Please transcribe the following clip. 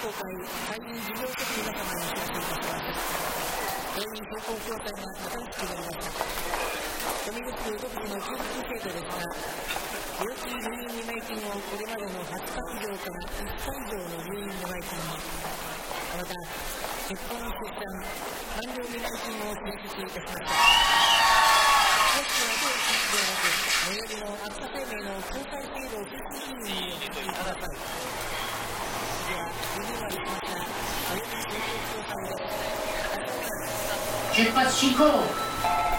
公会会員事業責任仲間にお知らせいたします。定員走行状態が新しくなりました。富口独自の給付制度ですが、病気入院未内金をこれまでの8歳以上から1歳以上の入院未内金に、また結婚出産完了未内金を新設いたしました。詳しくは当地ではなく、最寄りの秋田生命の公開制度推進委員にお聞きください。では、リニューアルしました最寄りの公開調査を出発進行。